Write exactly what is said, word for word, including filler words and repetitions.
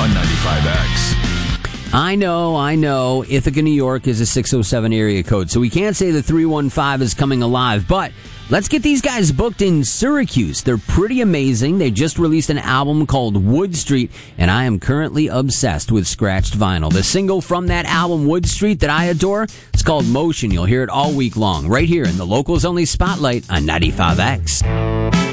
on ninety-five X. I know, I know. Ithaca, New York is a six oh seven area code, so we can't say the three one five is coming alive, but let's get these guys booked in Syracuse. They're pretty amazing. They just released an album called Wood Street, and I am currently obsessed with scratched vinyl. The single from that album, Wood Street, that I adore, it's called Motion. You'll hear it all week long, right here in the Locals Only Spotlight on ninety-five X.